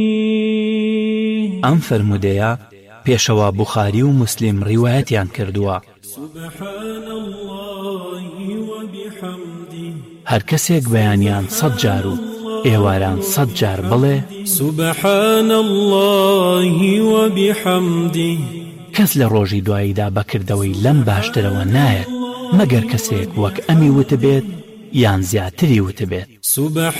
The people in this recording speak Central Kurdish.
ئەم فەرمودەیە پێشەوە بوخاری و موسلیم ڕیوایەتیان کردووە. هەر کەسێک بەیانیان 100 جار و ئێواران 100 جار بڵێ سبحان الله وبحمده، کەس لە ڕۆژی دواییدا بەکردەوەی لەم باشترەوە نایەت مەگەر کەسێک وەک ئەمی وتبێت یان زیاتری وتبێت.